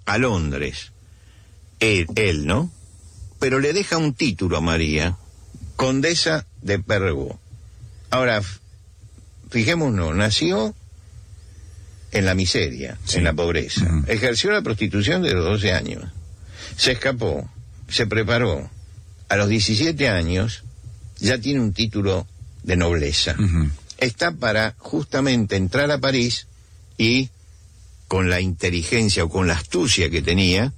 a Londres, él, ¿no? Pero le deja un título a María, condesa de Perregaux. Ahora, fijémonos, nació en la miseria, sí, en la pobreza. Ejerció la prostitución de los 12 años. Se escapó, se preparó. A los 17 años ya tiene un título de nobleza. Está para justamente entrar a París y, con la inteligencia o con la astucia que tenía,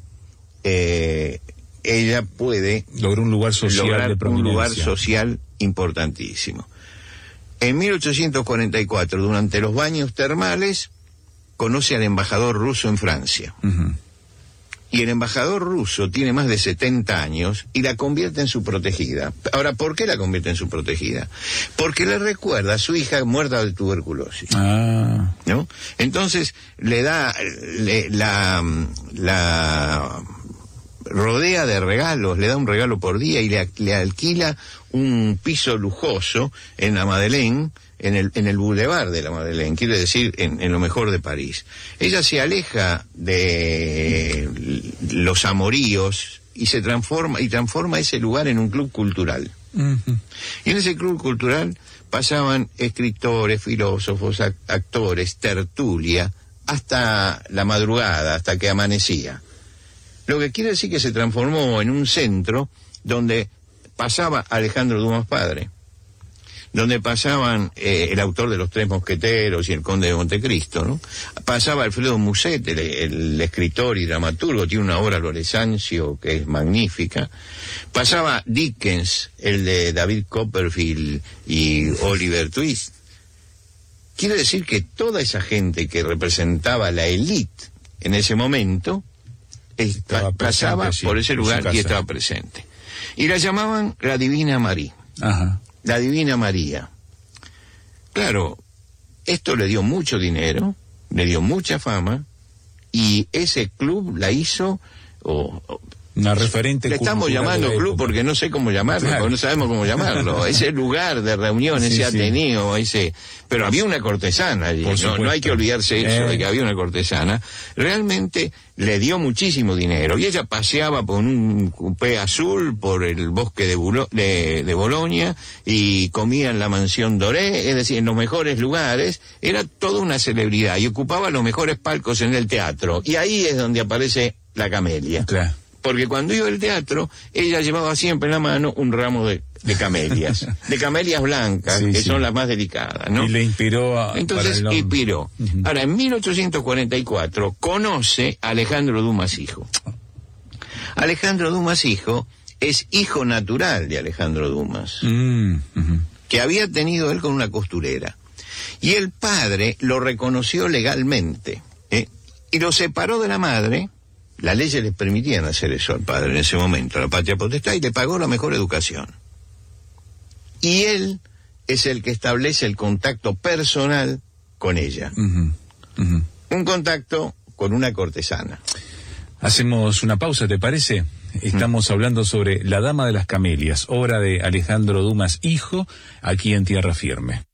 ella puede lograr un lugar social importantísimo. En 1844, durante los baños termales, conoce al embajador ruso en Francia. Y el embajador ruso tiene más de 70 años y la convierte en su protegida. Ahora, ¿por qué la convierte en su protegida? Porque le recuerda a su hija muerta de tuberculosis. ¿No? Entonces, le da la rodea de regalos, le da un regalo por día y le alquila un piso lujoso en la Madeleine, en el Boulevard de la Madeleine, quiere decir en lo mejor de París. Ella se aleja de los amoríos y transforma ese lugar en un club cultural. Y en ese club cultural pasaban escritores, filósofos, actores, tertulia, hasta la madrugada, hasta que amanecía. Lo que quiere decir que se transformó en un centro donde pasaba Alejandro Dumas padre, donde pasaban el autor de Los Tres Mosqueteros y El Conde de Montecristo, ¿no? Pasaba Alfredo Musset, el escritor y dramaturgo, tiene una obra Loresancio que es magnífica. Pasaba Dickens, el de David Copperfield y Oliver Twist. Quiere decir que toda esa gente que representaba la élite en ese momento pasaba por ese lugar y estaba presente. Y la llamaban la Divina María. La Divina María. Claro, esto le dio mucho dinero, le dio mucha fama, y ese club la hizo una referente. Le estamos llamando club porque no sé cómo llamarlo, porque no sabemos cómo llamarlo. Ese lugar de reunión, ese Ateneo, pero había una cortesana allí, no hay que olvidarse eso de que había una cortesana. Realmente le dio muchísimo dinero, y ella paseaba por un coupé azul por el bosque de Bolonia, y comía en la mansión Doré, es decir, en los mejores lugares. Era toda una celebridad, y ocupaba los mejores palcos en el teatro, y ahí es donde aparece la camelia. Claro. Porque cuando iba al teatro, ella llevaba siempre en la mano un ramo de camelias, de camelias blancas, que son las más delicadas, ¿no? Y le inspiró Entonces, inspiró. Ahora, en 1844, conoce a Alejandro Dumas hijo. Alejandro Dumas hijo es hijo natural de Alejandro Dumas, que había tenido él con una costurera. Y el padre lo reconoció legalmente, y lo separó de la madre. Las leyes les permitían hacer eso al padre en ese momento, la patria potestad, y le pagó la mejor educación. Y él es el que establece el contacto personal con ella. Un contacto con una cortesana. Hacemos una pausa, ¿te parece? Estamos hablando sobre La Dama de las Camelias, obra de Alejandro Dumas hijo, aquí en Tierra Firme.